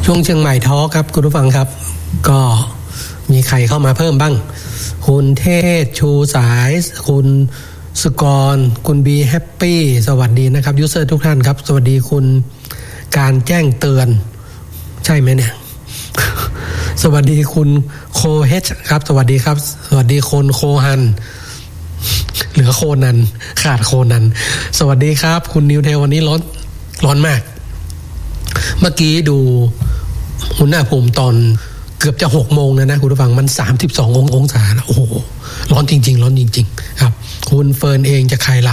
ช่วงเชียงใหม่ทอล์คครับคุณผู้ฟังครับก็มีใครเข้ามาเพิ่มบ้างคุณเทศชูสายคุณสุกรคุณบีแฮปปี้สวัสดีนะครับยูเซอร์ทุกท่านครับสวัสดีคุณการแจ้งเตือนใช่ไหมเนี่ย สวัสดีคุณโคเฮชครับสวัสดีครับสวัสดีคนโคฮันเหลือโคนันขาดโคนันสวัสดีครับคุณนิวเทลวันนี้ร้อนมากเมื่อกี้ดูอุณหภูมิตอนเกือบจะ6 โมงนะคุณผู้ฟังมัน32องศาแล้วโอ้โหร้อนจริงๆร้อนจริงๆครับคุณเฟิร์นเองจะใครล่ะ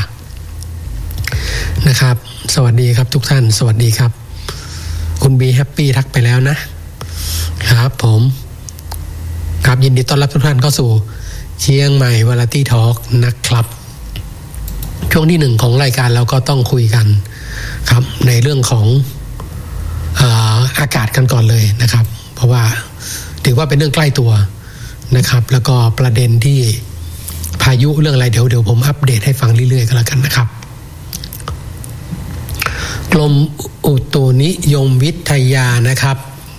นะครับสวัสดีครับทุกท่านสวัสดีครับคุณบีแฮปปี้ทักไปแล้วนะครับผมครับยินดีต้อนรับทุกท่านเข้าสู่เชียงใหม่วาไรตี้ทอล์กนะครับช่วงที่1ของรายการเราก็ต้องคุยกันครับในเรื่องของอากาศกันก่อนเลยนะครับเพราะว่าถือว่าเป็นเรื่องใกล้ตัวนะครับแล้วก็ประเด็นที่พายุเรื่องอะไรเดี๋ยวผมอัปเดตให้ฟังเรื่อยๆกันแล้วกันนะครับกรมอุตุนิยมวิทยานะครับ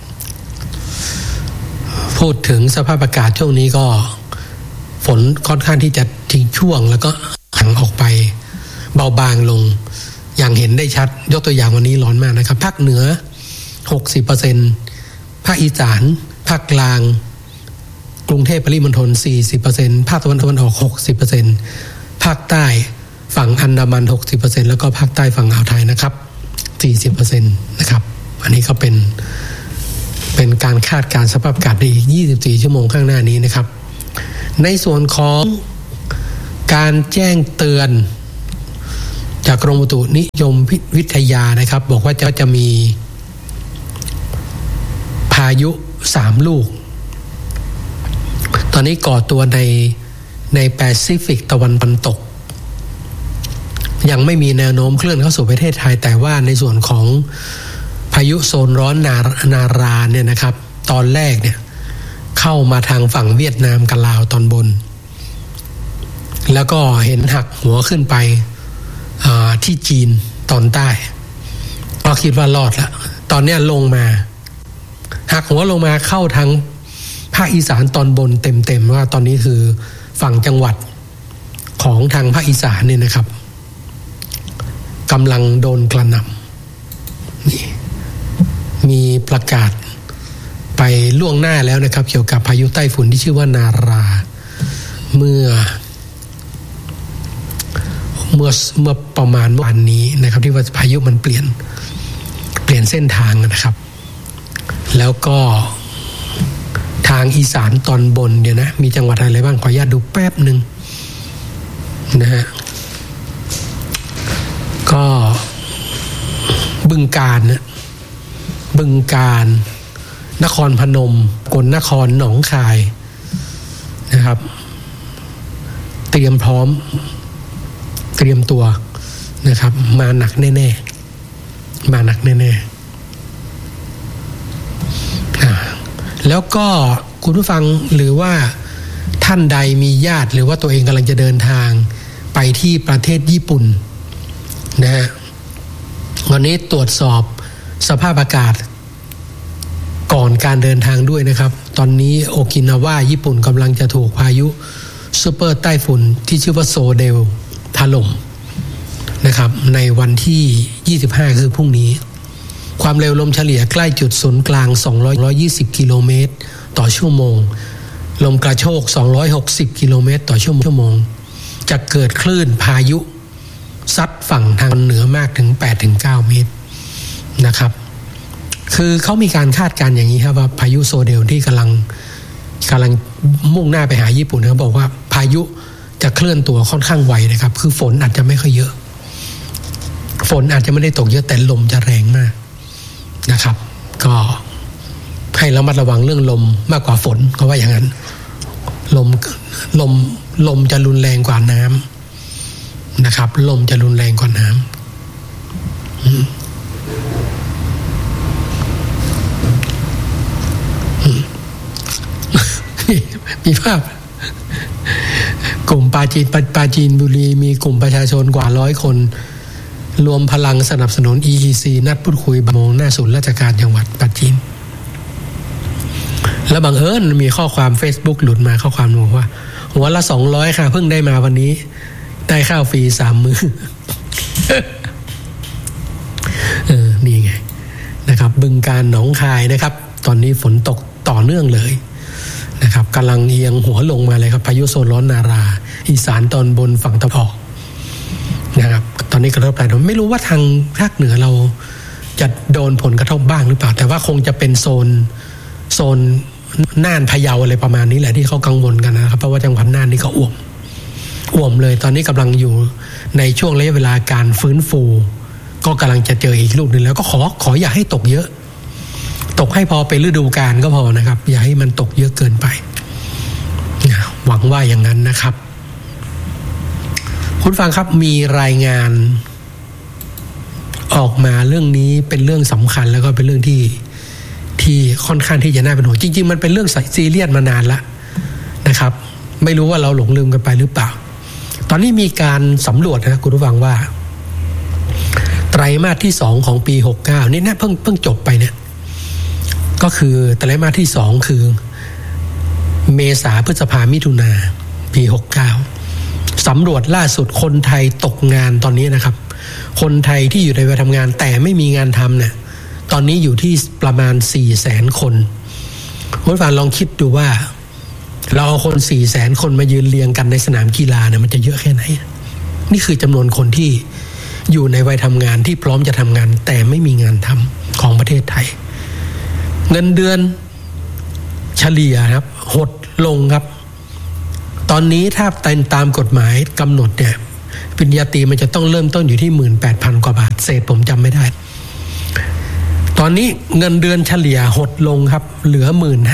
พูดถึงสภาพอากาศช่วงนี้ก็ฝนค่อนข้างที่จะทิ้งช่วงแล้วก็ห่างออกไปเบาบางลงอย่างเห็นได้ชัดยกตัวอย่างวันนี้ร้อนมากนะครับภาคเหนือ 60% ภาคอีสานภาคกลางกรุงเทพปริมณฑล 40% ภาคตะวันออก 60% ภาคใต้ฝั่งอันดามัน 60% แล้วก็ภาคใต้ฝั่งอ่าวไทยนะครับ 40% นะครับอันนี้ก็เป็นการคาดการณ์สภาพอากาศในอีก24 ชั่วโมงข้างหน้านี้นะครับในส่วนของการแจ้งเตือนจากกรมอุตุนิยมวิทยานะครับบอกว่าจะมีพายุ3 ลูกตอนนี้ก่อตัวในแปซิฟิกตะวันตกยังไม่มีแนวโน้มเคลื่อนเข้าสู่ประเทศไทยแต่ว่าในส่วนของพายุโซนร้อนนาราเนี่ยนะครับตอนแรกเนี่ยเข้ามาทางฝั่งเวียดนามกับลาวตอนบนแล้วก็เห็นหักหัวขึ้นไปที่จีนตอนใต้ก็คิดว่ารอดละตอนนี้ลงมาหักหัวลงมาเข้าทางภาคอีสานตอนบนเต็มๆว่าตอนนี้คือฝั่งจังหวัดของทางภาคอีสานเนี่ยนะครับกำลังโดนกระหน่ำนี่มีประกาศไปล่วงหน้าแล้วนะครับเกี่ยวกับพายุใต้ฝุ่นที่ชื่อว่านาราเมื่อประมาณวันนี้นะครับที่ว่าพายุมันเปลี่ยนเส้นทางนะครับแล้วก็ทางอีสานตอนบนเนี่ยนะมีจังหวัดอะไรบ้างขออนุญาตดูแป๊บนึงนะฮะก็บึงกาฬนครพนมสกลนครหนองคายนะครับเตรียมพร้อมเตรียมตัวนะครับมาหนักแน่แล้วก็คุณผู้ฟังหรือว่าท่านใดมีญาติหรือว่าตัวเองกำลังจะเดินทางไปที่ประเทศญี่ปุ่นนะฮะวันนี้ตรวจสอบสภาพอากาศก่อนการเดินทางด้วยนะครับตอนนี้โอกินาวาญี่ปุ่นกำลังจะถูกพายุซูเปอร์ไต้ฝุ่นที่ชื่อว่าโซเดลถล่มนะครับในวันที่25คือพรุ่งนี้ความเร็วลมเฉลี่ยใกล้จุดศูนย์กลาง220 กิโลเมตรต่อชั่วโมงลมกระโชก260 กิโลเมตรต่อชั่วโมงจะเกิดคลื่นพายุซัดฝั่งทางเหนือมากถึง 8-9 เมตรนะครับคือเขามีการคาดการณ์อย่างนี้ครับว่าพายุโซเดลที่กำลังมุ่งหน้าไปหาญี่ปุ่นเขาบอกว่าพายุจะเคลื่อนตัวค่อนข้างไวนะครับคือฝนอาจจะไม่ค่อยเยอะฝนอาจจะไม่ได้ตกเยอะแต่ลมจะแรงมากนะครับก็ให้ระมัดระวังเรื่องลมมากกว่าฝนเขาว่าอย่างนั้นลมจะรุนแรงกว่าน้ำนะครับลมจะรุนแรงกว่าน้ำมีภาพกลุ่มปราจีนบุรีมีกลุ่มประชาชนกว่า100 คนรวมพลังสนับสนุน EEC นัดพูดคุยบ่ายโมงหน้าศูนย์ราชการจังหวัดปราจีนแล้วบังเอิญมีข้อความ Facebook หลุดมาข้อความบอกว่าหัวละ200ค่ะเพิ่งได้มาวันนี้ได้ข้าวฟรี3 มื้อ นี่ไงนะครับบึงกาฬหนองคายนะครับตอนนี้ฝนตกต่อเนื่องเลยนะครับกำลังเอียงหัวลงมาเลยครับพายุโซนร้อนนาราอีสานตอนบนฝั่งตะวันออกนะครับตอนนี้กระทบหลายไม่รู้ว่าทางภาคเหนือเราจะโดนผลกระทบบ้างหรือเปล่าแต่ว่าคงจะเป็นโซนน่านพะเยาอะไรประมาณนี้แหละที่เขากังวลกันนะครับเพราะว่าจังหวัดน่านนี่ก็อ่วมเลยตอนนี้กำลังอยู่ในช่วงระยะเวลาการฟื้นฟูก็กำลังจะเจออีกลูกนึงแล้วก็ขออย่าให้ตกเยอะตกให้พอเป็นฤดูกาลก็พอนะครับอย่าให้มันตกเยอะเกินไปหวังว่าอย่างนั้นนะครับคุณฟังครับมีรายงานออกมาเรื่องนี้เป็นเรื่องสำคัญแล้วก็เป็นเรื่องที่ค่อนข้างที่จะน่าเป็นห่วงจริงๆมันเป็นเรื่องซีเรียสมานานแล้วนะครับไม่รู้ว่าเราหลงลืมกันไปหรือเปล่าตอนนี้มีการสำรวจนะคุณผู้ฟังว่าไตรมาสที่2ของปี69นี่นะเพิ่งจบไปเนี่ยก็คือไตรมาสที่2คือเมษาพฤษภามิถุนาปี69สำรวจล่าสุดคนไทยตกงานตอนนี้นะครับคนไทยที่อยู่ในวัยทำงานแต่ไม่มีงานทำเนี่ยตอนนี้อยู่ที่ประมาณ 400,000 คนคุณผู้ฟังลองคิดดูว่าเราเอาคน 400,000 คนมายืนเรียงกันในสนามกีฬาเนี่ยมันจะเยอะแค่ไหนนี่คือจำนวนคนที่อยู่ในวัยทำงานที่พร้อมจะทำงานแต่ไม่มีงานทำของประเทศไทยเงินเดือนเฉลี่ยครับหดลงครับตอนนี้ถ้าตามกฎหมายกำหนดเนี่ยปริญญาตรีมันจะต้องเริ่มต้นอยู่ที่ 18,000 กว่าบาทเศษผมจำไม่ได้ตอนนี้เงินเดือนเฉลี่ยหดลงครับเหลือ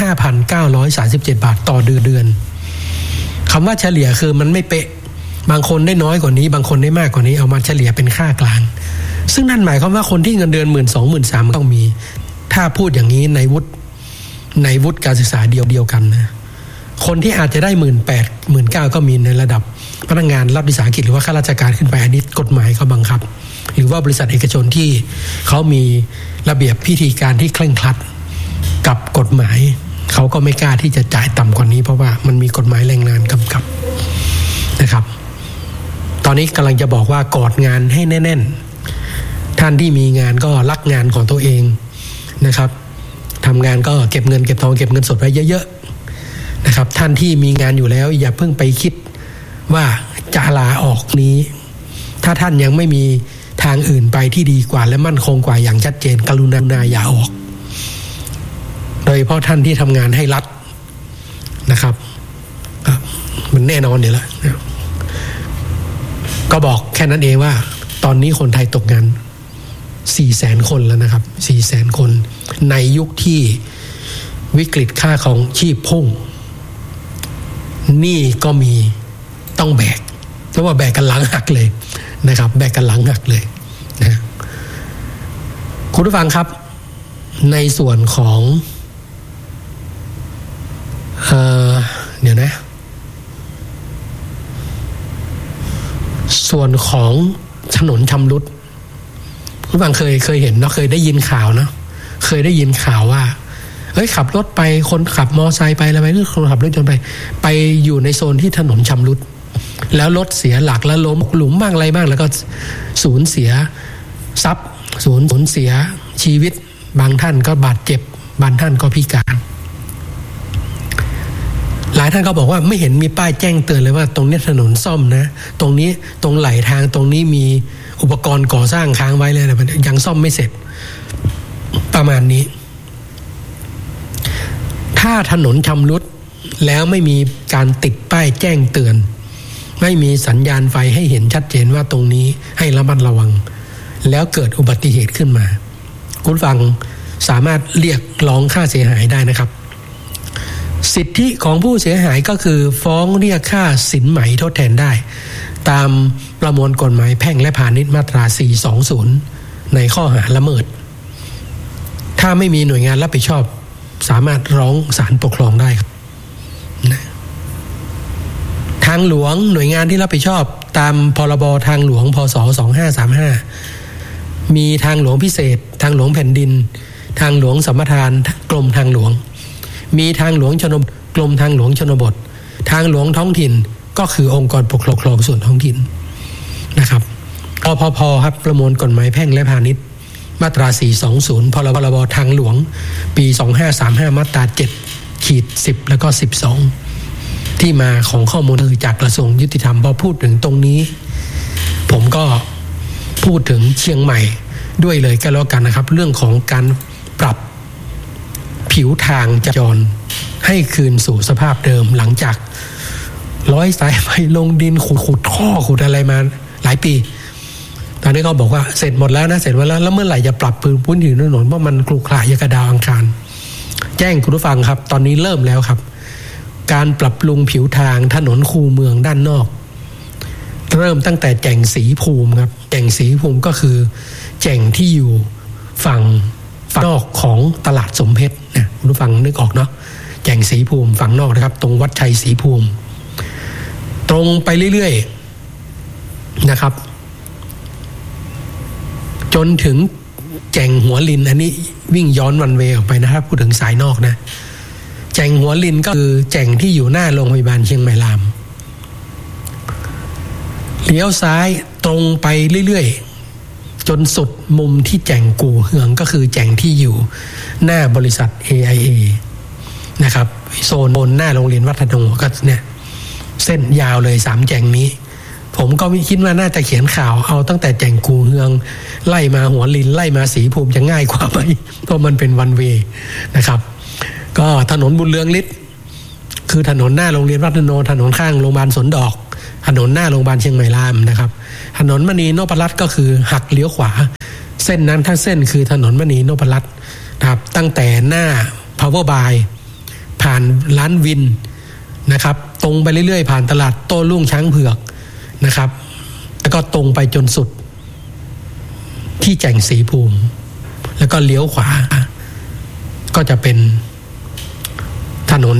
15,937 บาทต่อเดือนคำว่าเฉลี่ยคือมันไม่เป๊ะบางคนได้น้อยกว่านี้บางคนได้มากกว่านี้เอามาเฉลี่ยเป็นค่ากลางซึ่งนั่นหมายความว่าคนที่เงินเดือน 12,000 13,000 ต้องมีถ้าพูดอย่างนี้ในวุฒิการศึกษาเดียวกันนะคนที่อาจจะได้ 18,000 19,000 ก็มีในระดับพนักงานรัฐวิสาหกิจหรือว่าข้าราชการขึ้นไปอันนี้กฎหมายเขาบังคับหรือว่าบริษัทเอกชนที่เขามีระเบียบพิธีการที่เคร่งครัดกับกฎหมายเขาก็ไม่กล้าที่จะจ่ายต่ำกว่านี้เพราะว่ามันมีกฎหมายแรงงานกำกับนะครับตอนนี้กำลังจะบอกว่ากอดงานให้แน่นๆท่านที่มีงานก็รักงานของตัวเองนะครับทำงานก็เก็บเงินเก็บทองเก็บเงินสดไว้เยอะๆนะครับท่านที่มีงานอยู่แล้วอย่าเพิ่งไปคิดว่าจะลาออกนี้ถ้าท่านยังไม่มีทางอื่นไปที่ดีกว่าและมั่นคงกว่าอย่างชัดเจนกรุณาอย่าออกโดยเฉพาะท่านที่ทำงานให้รัฐนะครับมันแน่นอนอยู่แล้วก็บอกแค่นั้นเองว่าตอนนี้คนไทยตกงาน 400,000 คนแล้วนะครับ 400,000 คนในยุคที่วิกฤตค่าของชีพพุ่งหนี้ก็มีต้องแบกเพราะว่าแบกกันหลังหักเลยนะครับแบกกันหลังหักเลยนะคุณผู้ฟังครับในส่วนของเดี๋ยวนะส่วนของถนนชำรุดคุณผู้ฟังเคยเห็นเนาะเคยได้ยินข่าวเนาะเคยได้ยินข่าวว่าขับรถไปคนขับมอไซค์ไปอะไรไปหรือคนขับรถยนต์ไปอยู่ในโซนที่ถนนชำรุดแล้วรถเสียหลักแล้วล้มหลุมบ้างอะไรบ้างแล้วก็สูญเสียทรัพย์สูญเสียชีวิตบางท่านก็บาดเจ็บบางท่านก็พิการหลายท่านก็บอกว่าไม่เห็นมีป้ายแจ้งเตือนเลยว่าตรงนี้ถนนซ่อมนะตรงนี้ตรงไหลทางตรงนี้มีอุปกรณ์ก่อสร้างค้างไว้เลยนะยังซ่อมไม่เสร็จประมาณนี้ถ้าถนนชำรุดแล้วไม่มีการติดป้ายแจ้งเตือนไม่มีสัญญาณไฟให้เห็นชัดเจนว่าตรงนี้ให้ระมัดระวังแล้วเกิดอุบัติเหตุขึ้นมาคุณฟังสามารถเรียกร้องค่าเสียหายได้นะครับสิทธิของผู้เสียหายก็คือฟ้องเรียกค่าสินไหมทดแทนได้ตามประมวลกฎหมายแพ่งและพาณิชย์มาตรา 420 ในข้อหาละเมิดถ้าไม่มีหน่วยงานรับผิดชอบสามารถร้องศาลปกครองได้ครับทางหลวงหน่วยงานที่รับผิดชอบตามพรบทางหลวงพ.ศ. 2535มีทางหลวงพิเศษทางหลวงแผ่นดินทางหลวงสัมปทานกรมทางหลวงมีทางหลวงชนบทกรมทางหลวงชนบททางหลวงท้องถิ่นก็คือองค์กรปกครองส่วนท้องถิ่นนะครับอพพครับประมวลกฎหมายแพ่งและพาณิชย์มาตรา420พรบทางหลวงปี2535มาตรา7-10แล้วก็12ที่มาของข้อมูลคือจากกระทรวงยุติธรรมพอพูดถึงตรงนี้ผมก็พูดถึงเชียงใหม่ด้วยเลยก็แล้วกันนะครับเรื่องของการปรับผิวทางจราจรให้คืนสู่สภาพเดิมหลังจากร้อยสายไฟลงดินขุดท่อขุดอะไรมาหลายปีตอนนี้เขาบอกว่าเสร็จหมดแล้วนะเสร็จหมดแล้วแล้วเมื่อไหร่จะปรับพื้นผิวถนนเพราะมันครุขระยากระดาวอังคารแจ้งคุณผู้ฟังครับตอนนี้เริ่มแล้วครับการปรับปรุงผิวทางถนนคูเมืองด้านนอกเริ่มตั้งแต่แจ่งศรีภูมิครับแจ่งศรีภูมิก็คือแจ่งที่อยู่ฝั่งนอกของตลาดสมเพชรนะคุณผู้ฟังนึกออกเนาะแจ่งศรีภูมิฝั่งนอกนะครับตรงวัดชัยศรีภูมิตรงไปเรื่อยๆนะครับจนถึงแจ่งหัวลินอันนี้วิ่งย้อนวันเวย์ออกไปนะครับพูดถึงสายนอกนะแจ่งหัวลินก็คือแจ่งที่อยู่หน้าโรงพยาบาลเชียงใหม่รามเลี้ยวซ้ายตรงไปเรื่อยๆจนสุดมุมที่แจ่งกู่เฮืองก็คือแจ่งที่อยู่หน้าบริษัท AIA นะครับโซนบนหน้าโรงเรียนวัฒนโนก็เนี่ยเส้นยาวเลย3แจ่งนี้ผมก็คิดว่าน่าจะเขียนข่าวเอาตั้งแต่แจ่งกู่เฮืองไล่มาหัวลินไล่มาศรีภูมิจะง่ายกว่าไหมเพราะมันเป็นวันเวย์นะครับก็ถนนบุญเรืองฤทธิ์คือถนนหน้าโรงเรียนวัฒนโนถนนข้างโรงพยาบาลสวนดอกถนนหน้าโรงพยาบาลเชียงใหม่รามนะครับถนนมณีนพรัตน์ก็คือหักเลี้ยวขวาเส้นนั้นทั้งเส้นคือถนนมณีนพรัตน์นะครับตั้งแต่หน้า Power Buy ผ่านร้านวินนะครับตรงไปเรื่อยๆผ่านตลาดโต้รุ่งช้างเผือกนะครับแล้วก็ตรงไปจนสุดที่แจ่งศรีภูมิแล้วก็เลี้ยวขวาก็จะเป็นถนน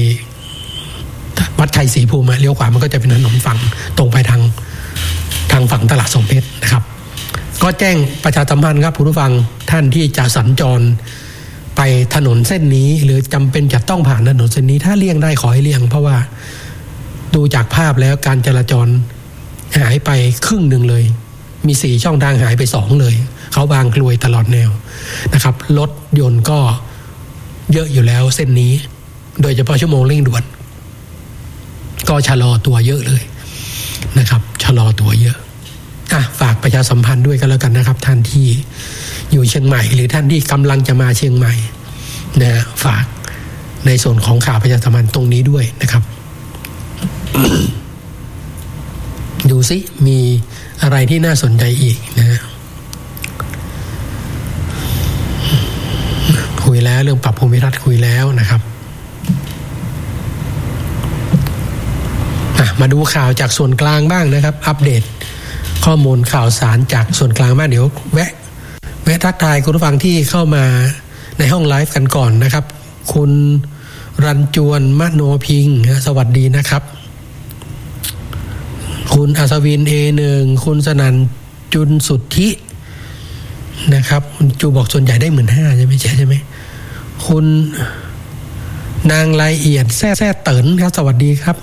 วัดชัยศรีภูมิเลี้ยวขวามันก็จะเป็นถนนฝั่งตรงไปทางฝั่งตลาดสมเพชรนะครับก็แจ้งประชาสัมพันธ์ครับผู้ฟังท่านที่จะสัญจรไปถนนเส้นนี้หรือจำเป็นจะต้องผ่านถนนเส้นนี้ถ้าเลี่ยงได้ขอให้เลี่ยงเพราะว่าดูจากภาพแล้วการจราจรหายไปครึ่งหนึ่งเลยมี4ช่องทางหายไป2เลยเขาวางกลวยตลอดแนวนะครับรถยนต์ก็เยอะอยู่แล้วเส้นนี้โดยเฉพาะชั่วโมงเร่งด่วนก็ชะลอตัวเยอะเลยนะครับชะลอตัวเยอะฝากประชาสัมพันธ์ด้วยกันแล้วกันนะครับท่านที่อยู่เชียงใหม่หรือท่านที่กำลังจะมาเชียงใหม่นะฝากในส่วนของข่าวประชาสัมพันธ์ตรงนี้ด้วยนะครับ ดูสิมีอะไรที่น่าสนใจอีกนะคุยแล้วเรื่องปรับภูมิทัศน์คุยแล้วนะครับมาดูข่าวจากส่วนกลางบ้างนะครับอัปเดตข้อมูลข่าวสารจากส่วนกลางบ้างเดี๋ยวแวะทักทายคุณผู้ฟังที่เข้ามาในห้องไลฟ์กันก่อนนะครับคุณรันจวนมโนพิงค์สวัสดีนะครับคุณอัศวิน A1 คุณสนันจุนสุทธินะครับคุณจูบอกส่วนใหญ่ได้ 15,000 ใช่ไหมคุณนางละเอียดแซ่เติ๋นครับสวัสดีครับ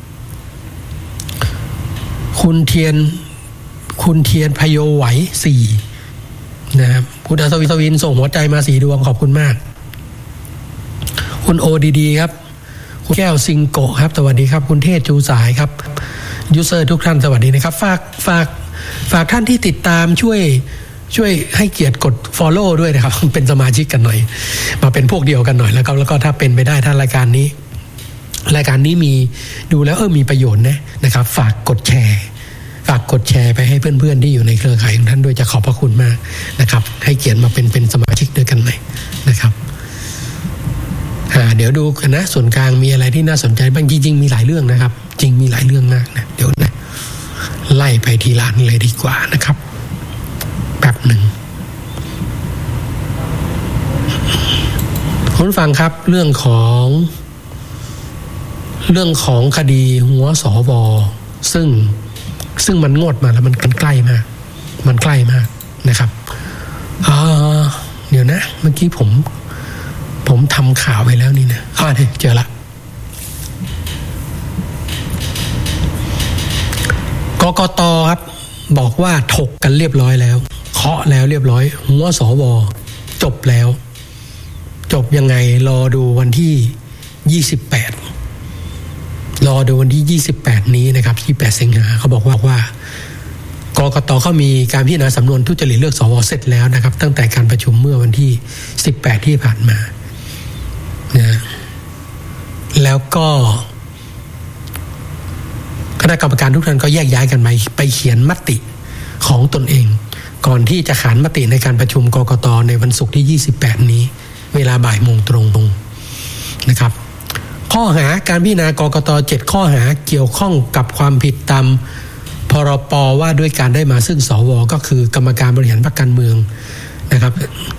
คุณเทียนพโยไหว4นะครับคุณอัศวินส่งหัวใจมา4ดวงขอบคุณมากคุณโอดีครับคุณแก้วซิงโกะครับสวัสดีครับคุณเทศจูสายครับยูเซอร์ทุกท่านสวัสดีนะครับฝากท่านที่ติดตามช่วยให้เกียรติกด follow ด้วยนะครับเป็นสมาชิกกันหน่อยมาเป็นพวกเดียวกันหน่อยแล้วก็ถ้าเป็นไปได้ถ้ารายการนี้มีดูแล้วมีประโยชน์นะครับฝากกดแชร์ไปให้เพื่อนๆที่อยู่ในเครือข่ายของท่านด้วยจะขอบพระคุณมากนะครับให้เกียรติมาเป็นสมาชิกด้วยกันหน่อยนะครับเดี๋ยวดูกันนะส่วนกลางมีอะไรที่น่าสนใจบ้างจริงๆมีหลายเรื่องนะครับจริงมีหลายเรื่องมากนะเดี๋ยวนะไล่ไปทีละเลยดีกว่านะครับแป๊บหนึ่งคุณฟังครับเรื่องของคดีหัวสวซึ่งมันงวดมาแล้วมันใกล้มากนะครับเดี๋ยวนะเมื่อกี้ผมทำข่าวไปแล้วนี่นะเนี่ยเจอละกกต.ครับบอกว่าถกกันเรียบร้อยแล้วเคาะแล้วเรียบร้อยหัวสว.จบแล้วจบยังไงรอดูวันที่28รอดูวันที่28นี้นะครับ28สิงหาเขาบอกว่ากกต.เขามีการพิจารณาสำนวนทุจริตเลือกสว.เสร็จแล้วนะครับตั้งแต่การประชุมเมื่อวันที่18ที่ผ่านมานะแล้วก็คณะกรรมการทุกท่านก็แยกย้ายกันไปเขียนมติของตนเองก่อนที่จะขานมติในการประชุมกกต.ในวันศุกร์ที่28นี้เวลาบ่ายโมงตรงนะครับข้อหาการพิจารณากกต. 7ข้อหาเกี่ยวข้องกับความผิดตามพรป.ว่าด้วยการได้มาซึ่งสว.ก็คือกรรมการบริหารพรรคการเมืองนะครับ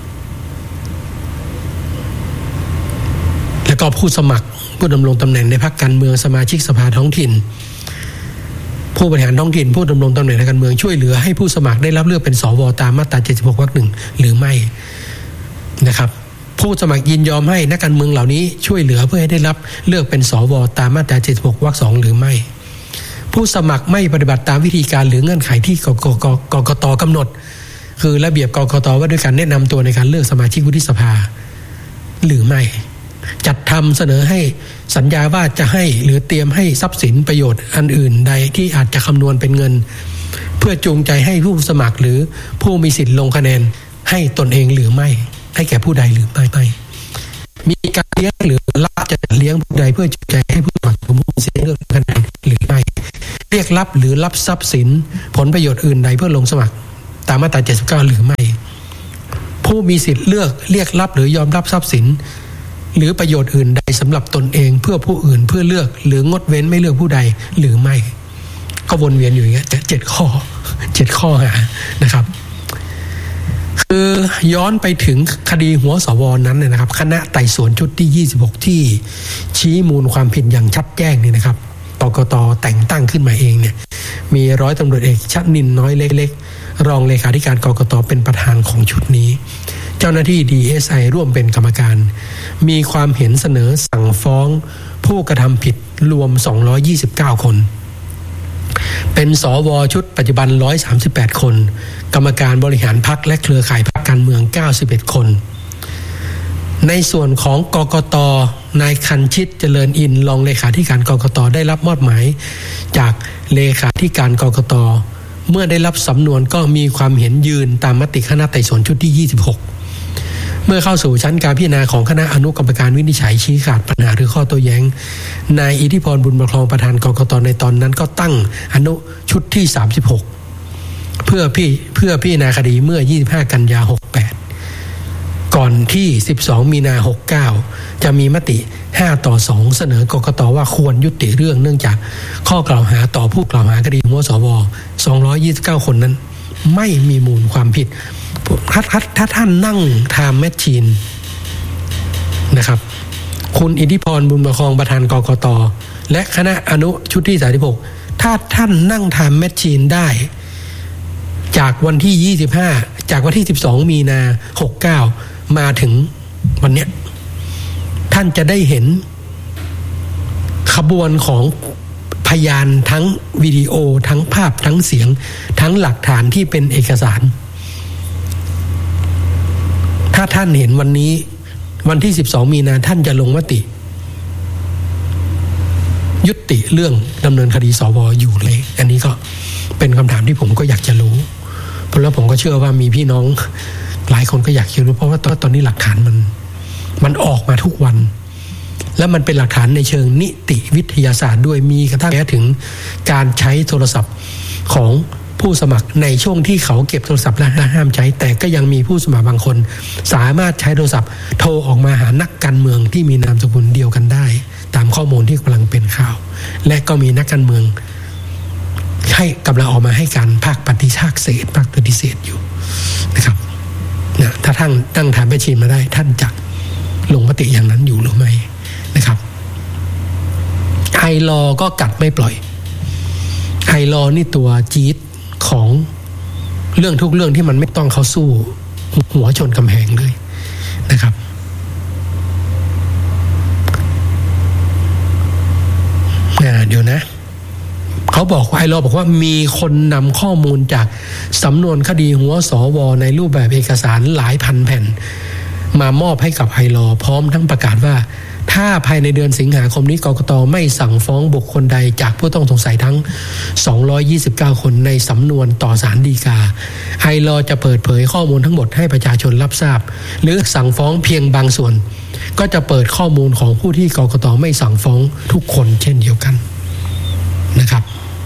แล้วก็ผู้สมัครผู้ดำรงตำแหน่งในพรรคการเมืองสมาชิกสภาท้องถิ่นผู้บริหารท้องถิ่นผู้ดำรงตำแหน่งในการเมืองช่วยเหลือให้ผู้สมัครได้รับเลือกเป็นสว.ตามมาตรา76วรรค 1หรือไม่นะครับผู้สมัครยินยอมให้นักการเมืองเหล่านี้ช่วยเหลือเพื่อให้ได้รับเลือกเป็นสว.ตามมาตรา76วรรค 2หรือไม่ผู้สมัครไม่ปฏิบัติตามวิธีการหรือเงื่อนไขที่กกต.กำหนดคือระเบียบกกต.ว่าด้วยการแนะนำตัวในการเลือกสมาชิกวุฒิสภาหรือไม่จัดทำเสนอให้สัญญาว่าจะให้หรือเตรียมให้ทรัพย์สินประโยชน์อันอื่นใดที่อาจจะคำนวณเป็นเงินเพื่อจูงใจให้ผู้สมัครหรือผู้มีสิทธิ์ลงคะแนนให้ตนเองหรือไม่ให้แก่ผู้ใดหรือไม่มีการเลี้ยงหรือรับจะเลี้ยงผู้ใดเพื่อจูงใจให้ผู้สมัครผู้มีสิทธิ์เลือกคะแนนหรือไม่เรียกรับหรือรับทรัพย์สินผลประโยชน์อื่นใดเพื่อลงสมัครตามมาตรา79หรือไม่ผู้มีสิทธิ์เรียกรับหรือยอมรับทรัพย์สินหรือประโยชน์อื่นใดสำหรับตนเองเพื่อผู้อื่นเพื่อเลือกหรืองดเว้นไม่เลือกผู้ใดหรือไม่ก็วนเวียนอยู่อย่างเงี้ย7ข้อหานะครับคือย้อนไปถึงคดีหัวสว.นั้นเนี่ยนะครับคณะไต่สวนชุดที่26ที่ชี้มูลความผิดอย่างชัดแจ้งนี่นะครับกกต.แต่งตั้งขึ้นมาเองเนี่ยมีร้อยตำรวจเอกชนินทร์น้อยเล็กๆรองเลขาธิการกกต.เป็นประธานของชุดนี้เจ้าหน้าที่ DSI ร่วมเป็นกรรมการมีความเห็นเสนอสั่งฟ้องผู้กระทำผิดรวม229คนเป็นสว.ชุดปัจจุบัน138คนกรรมการบริหารพรรคและเครือข่ายพรรคการเมือง91คนในส่วนของกกต.นายคันชิตเจริญอินทร์รองเลขาธิการกกต.ได้รับมอบหมายจากเลขาธิการกกต.เมื่อได้รับสำนวนก็มีความเห็นยืนตามมติคณะไต่สวนชุดที่26เมื่อเข้าสู่ชั้นการพิจารณาของคณะอนุกรรมการวินิจฉัยชี้ขาดปัญหาหรือข้อโต้แย้งนายอิทธิพรบุญประคองประธานกกต.ในตอนนั้นก็ตั้งอนุชุดที่36เพื่อพิจารณาคดีเมื่อ25กันยายน68ก่อนที่12มีนา69จะมีมติ5-2เสนอกกต.ว่าควรยุติเรื่องเนื่องจากข้อกล่าวหาต่อผู้กล่าวหาคดีหัวสว229คนนั้นไม่มีมูลความผิดถ้าท่านนั่งไทม์แมชชีนนะครับคุณอิทธิพรบุญประคองประธานกกต.และคณะอนุชุดที่36ถ้าท่านนั่งไทม์แมชชีนได้จากวันที่25จากวันที่12มีนา69มาถึงวันเนี้ยท่านจะได้เห็นขบวนของพยานทั้งวิดีโอทั้งภาพทั้งเสียงทั้งหลักฐานที่เป็นเอกสารถ้าท่านเห็นวันนี้วันที่12มีนาท่านจะลงมติยุติเรื่องดำเนินคดีสว.อยู่เลยอันนี้ก็เป็นคำถามที่ผมก็อยากจะรู้เพราะแล้วผมก็เชื่อว่ามีพี่น้องหลายคนก็อยากจะรู้เพราะว่าตอนนี้หลักฐานมันออกมาทุกวันและมันเป็นหลักฐานในเชิงนิติวิทยาศาสตร์ด้วยมีกระทั่งถึงการใช้โทรศัพท์ของผู้สมัครในช่วงที่เขาเก็บโทรศัพท์และห้ามใช้แต่ก็ยังมีผู้สมัครบางคนสามารถใช้โทรศัพท์โทรออกมาหานักการเมืองที่มีนามสกุลเดียวกันได้ตามข้อมูลที่กำลังเป็นข่าวและก็มีนักการเมืองให้กำลังออกมาให้การภาคปฏิเสธอยู่นะครับนะถ้าท่านตั้งฐานไปชิมมาได้ท่านจะลงมติอย่างนั้นอยู่หรือไม่นะครับไอลอก็กัดไม่ปล่อยไอลอนี่ตัวจี๊ดของเรื่องทุกเรื่องที่มันไม่ต้องเข้าสู้หัวชนกำแพงเลยนะครับบอกว่าไอรอบอกว่ามีคนนำข้อมูลจากสำนวนคดีหัวสวในรูปแบบเอกสารหลายพันแผ่นมามอบให้กับไอรอพร้อมทั้งประกาศว่าถ้าภายในเดือนสิงหาคมนี้กกต.ไม่สั่งฟ้องบุคคลใดจากผู้ต้องสงสัยทั้ง229คนในสำนวนต่อศาลฎีกาไอรอจะเปิดเผยข้อมูลทั้งหมดให้ประชาชนรับทราบหรือสั่งฟ้องเพียงบางส่วนก็จะเปิดข้อมูลของผู้ที่กกต.ไม่สั่งฟ้องทุกคนเช่นเดียวกันนะครับ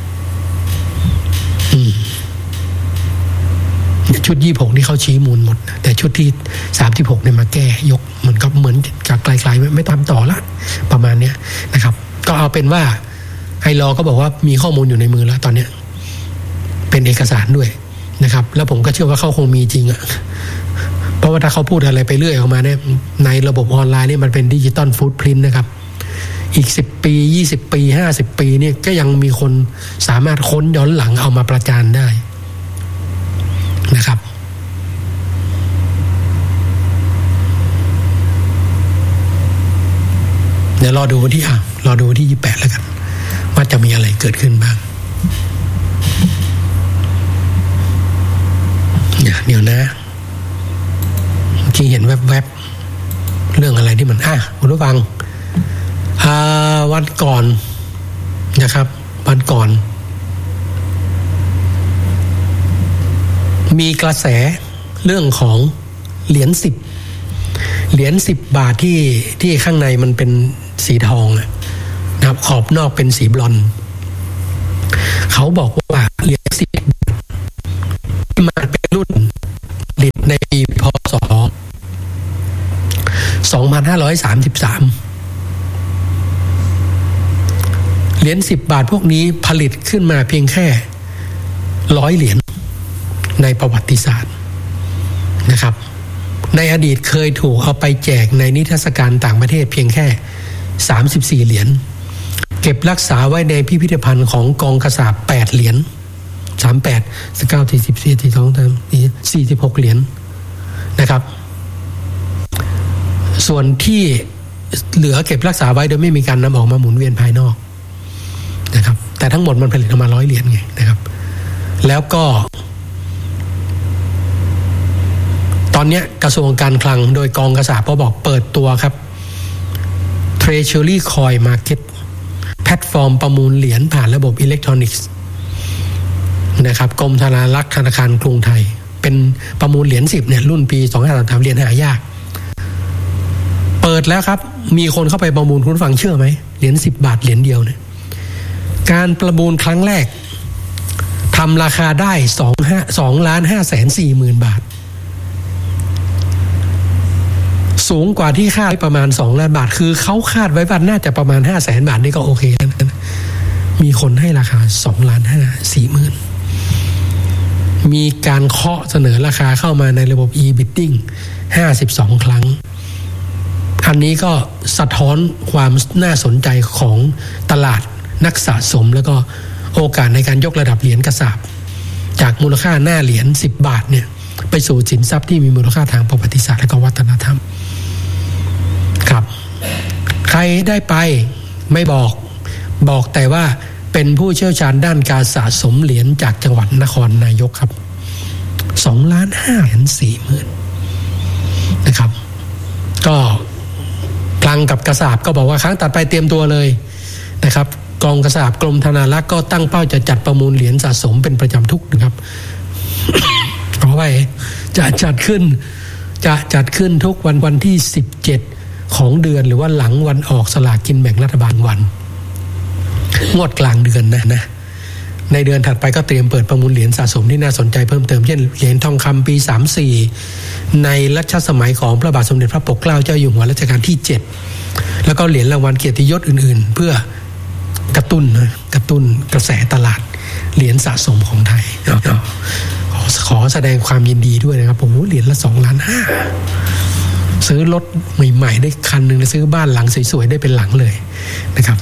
ชุด26นี่เขาชี้มูลหมดแต่ชุดที่36เนี่ยมาแก้ยกเหมือนกับไกลๆไม่ทำต่อละประมาณเนี้ยนะครับก็เอาเป็นว่าไอรอก็บอกว่ามีข้อมูลอยู่ในมือแล้วตอนเนี้ยเป็นเอกสารด้วยนะครับแล้วผมก็เชื่อว่าเขาคงมีจริงอ่ะเพราะว่าถ้าเขาพูดอะไรไปเรื่อยออกมาเนี่ยในระบบออนไลน์นี่มันเป็นดิจิตอลฟุตพริ้นท์นะครับอีก10ปี20ปี50ปีเนี่ยก็ยังมีคนสามารถค้นย้อนหลังเอามาประจานได้นะครับเดี๋ยวรอดูวันที่28แล้วกันว่าจะมีอะไรเกิดขึ้นบ้างเดี๋ยวนะที่เห็นแวบๆเรื่องอะไรที่มันคุณผู้ฟังวันก่อนนะครับวันก่อนมีกระแสเรื่องของเหรียญ10 บาทที่ข้างในมันเป็นสีทองนะครับขอบนอกเป็นสีบลอนด์เขาบอกว่าเหรียญ10 บาทที่มาเป็นรุ่นผลิตในปีพ.ศ. 2533เหรียญ10 บาทพวกนี้ผลิตขึ้นมาเพียงแค่100 เหรียญในประวัติศาสตร์นะครับในอดีตเคยถูกเอาไปแจกในนิทรรศการต่างประเทศเพียงแค่34 เหรียญเก็บรักษาไว้ในพิพิธภัณฑ์ของกองกษาป8 เหรียญ38 19 44 46 เหรียญนะครับส่วนที่เหลือเก็บรักษาไว้โดยไม่มีการนำออกมาหมุนเวียนภายนอกนะครับแต่ทั้งหมดมันผลิตออกมา100 เหรียญไงนะครับแล้วก็ตอนนี้กระทรวงการคลังโดยกองกษาปบอกเปิดตัวครับ Treasury Coin Market แพลตฟอร์มประมูลเหรียญผ่านระบบอิเล็กทรอนิกส์นะครับกรมธนารักษ์ธนาคารกรุงไทยเป็นประมูลเหรียญ10เนี่ยรุ่นปี2533เหรียญหายากเปิดแล้วครับมีคนเข้าไปประมูลคุณฟังเชื่อไหมเหรียญ10 บาทเหรียญเดียวเนี่ยการประมูลครั้งแรกทำราคาได้2,540,000 บาทสูงกว่าที่คาดประมาณ2 ล้านบาทคือเขาคาดไว้ว่าน่าจะประมาณ500,000 บาทนี่ก็โอเคนะมีคนให้ราคา2,540,000มีการเคาะเสนอราคาเข้ามาในระบบ e-bidding 52 ครั้งอันนี้ก็สะท้อนความน่าสนใจของตลาดนักสะสมแล้วก็โอกาสในการยกระดับเหรียญกระสาบจากมูลค่าหน้าเหรียญ10 บาทเนี่ยไปสู่สินทรัพย์ที่มีมูลค่าทางประวัติศาสตร์และก็วัฒนธรรมครับใครได้ไปไม่บอกแต่ว่าเป็นผู้เชี่ยวชาญด้านการสะสมเหรียญจากจังหวัดนครนายกครับ2,540,000นะครับก็คลังกับกระสาบก็บอกว่าครั้งตัดไปเตรียมตัวเลยนะครับกองกระสาบกรมธนารักษ์ก็ตั้งเป้าจะจัดประมูลเหรียญสะสมเป็นประจำทุกนะครับ เพราะว่าจะจัดขึ้นทุกวันที่17ของเดือนหรือว่าหลังวันออกสลากกินแบ่งรัฐบาลวันงวดกลางเดือนนะในเดือนถัดไปก็เตรียมเปิดประมูลเหรียญสะสมที่น่าสนใจเพิ่มเติมเช่นเหรียญทองคำปี34ในรัชสมัยของพระบาทสมเด็จพระปกเกล้าเจ้าอยู่หัวรัชกาลที่7แล้วก็เหรียญรางวัลเกียรติยศอื่นๆเพื่อกระตุ้นกระแสตลาดเหรียญสะสมของไทยขอแสดงความยินดีด้วยนะครับผมเหรียญละ2.5 ล้านซื้อรถใหม่ๆได้คันนึงซื้อบ้านหลังสวยๆได้เป็นหลังเลยนะครับ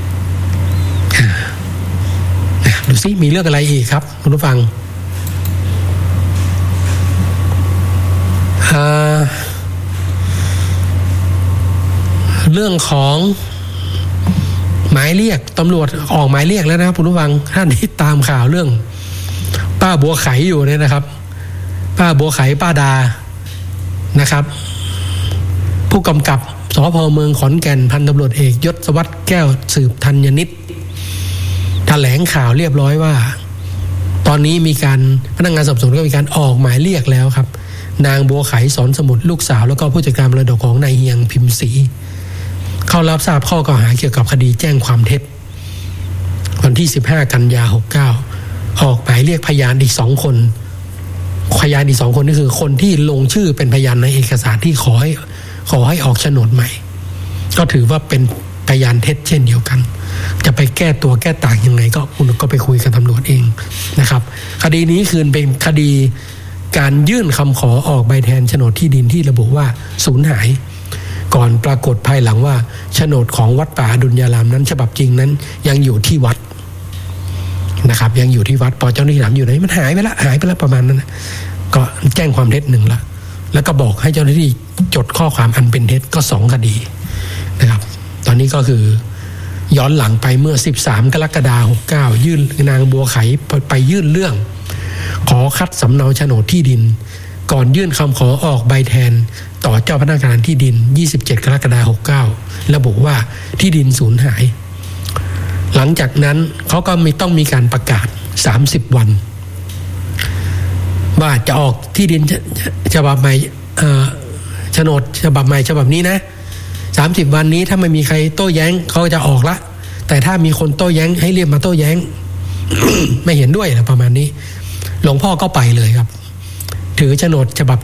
ดูซิมีเรื่องอะไรอีกครับคุณผู้ฟังเรื่องของหมายเรียกตำรวจออกหมายเรียกแล้วนะครับคุณผู้ฟังท่านที่ตามข่าวเรื่องป้าบัวไขอยู่เนี่ยนะครับป้าบัวไขป้าดานะครับผู้กำกับสภ.เมืองขอนแก่นพันตำรวจเอกยศวัฒน์แก้วสืบธัญนิตแถลงข่าวเรียบร้อยว่าตอนนี้มีการพนักงานสอบสวนก็มีการออกหมายเรียกแล้วครับนางบัวไขสอนสมุทรลูกสาวแล้วก็ผู้จัดการมรดกของนายเฮียงพิมพ์ศรีเข้ารับทราบข้อกล่าวหาเกี่ยวกับคดีแจ้งความเท็จวันที่15กันยายน69ออกหมายเรียกพยานอีก2คนพยานอีก2คนนี่คือคนที่ลงชื่อเป็นพยานในเอกสารที่ขอให้ออกโฉนดใหม่ก็ถือว่าเป็นพยานเท็จเช่นเดียวกันจะไปแก้ตัวแก้ต่างยังไงก็คุณก็ไปคุยกับตำรวจเองนะครับคดีนี้คือเป็นคดีการยื่นคำขอออกใบแทนโฉนดที่ดินที่ระบุว่าสูญหายก่อนปรากฏภายหลังว่าโฉนดของวัดป่าอดุลยารามนั้นฉบับจริงนั้นยังอยู่ที่วัดนะครับยังอยู่ที่วัดพอเจ้าหน้าที่ถามอยู่ไหนมันหายไปแล้วประมาณนั้นก็แจ้งความเท็จ1ละแล้วก็บอกให้เจ้าหน้าที่จดข้อความอันเป็นเท็จก็2คดีนะครับตอนนี้ก็คือย้อนหลังไปเมื่อ13กรกฎาคม69ยื่นนางบัวไขไปยื่นเรื่องขอคัดสำเนาโฉนดที่ดินก่อนยื่นคำขอออกใบแทนต่อเจ้าพนักงานที่ดิน27กรกฎาคม69ระบุว่าที่ดินสูญหายหลังจากนั้นเขาก็ต้องมีการประกาศ30วันว่าจะออกที่ดินฉบับใหม่โฉนดฉบับใหม่ฉบับนี้นะ30วันนี้ถ้าไม่มีใครโต้แย้งเขาจะออกละแต่ถ้ามีคนโต้แย้งให้เรียกมาโต้แย้ง ไม่เห็นด้วยนะประมาณนี้หลวงพ่อก็ไปเลยครับถือโฉนดฉบับ